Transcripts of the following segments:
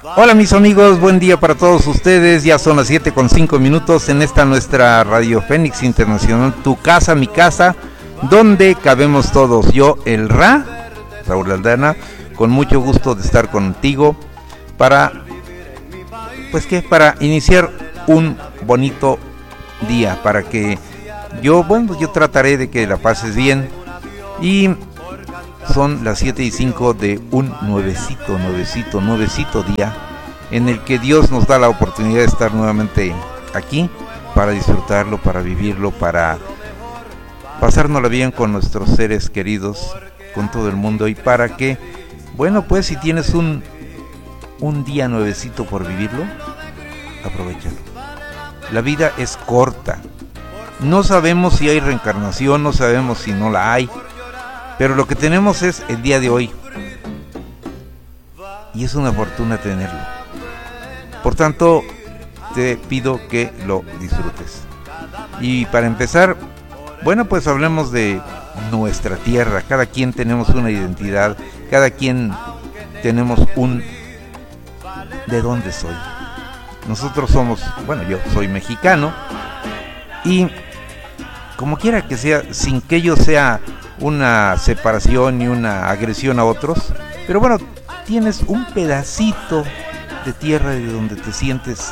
Hola mis amigos, buen día para todos ustedes. Ya son las 7:05 en esta nuestra Radio Fénix Internacional, tu casa, mi casa, donde cabemos todos. Yo, el Raúl Aldana, con mucho gusto de estar contigo para, para iniciar un bonito día, para que yo trataré de que la pases bien. Y son las 7:05 de un nuevecito día en el que Dios nos da la oportunidad de estar nuevamente aquí para disfrutarlo, para vivirlo, para pasárnosla bien con nuestros seres queridos, con todo el mundo, y para que, si tienes un día nuevecito por vivirlo, aprovechalo. La vida es corta. No sabemos si hay reencarnación, no sabemos si no la hay, pero lo que tenemos es el día de hoy. Y es una fortuna tenerlo. Por tanto, te pido que lo disfrutes. Y para empezar, hablemos de nuestra tierra. Cada quien tenemos una identidad, cada quien tenemos ¿de dónde soy? Nosotros somos, yo soy mexicano, y como quiera que sea, sin que ello sea una separación y una agresión a otros, pero tienes un pedacito de tierra de donde te sientes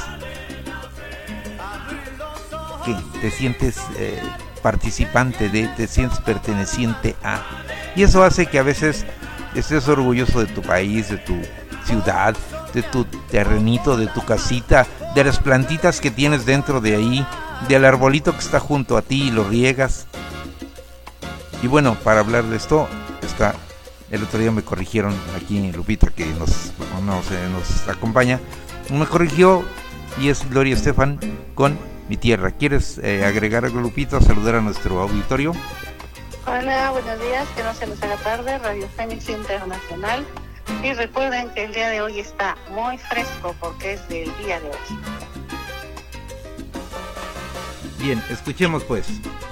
participante de, te sientes perteneciente a, y eso hace que a veces estés orgulloso de tu país, de tu ciudad, de tu terrenito, de tu casita, de las plantitas que tienes dentro de ahí, del arbolito que está junto a ti y lo riegas. Y para hablar de esto, el otro día me corrigieron aquí Lupita, que nos acompaña, me corrigió, y es Gloria Estefan con Mi Tierra. ¿Quieres agregar algo, Lupita, saludar a nuestro auditorio? Hola, buenos días, que no se les haga tarde, Radio Fénix Internacional. Y recuerden que el día de hoy está muy fresco porque es del día de hoy. Bien, escuchemos pues.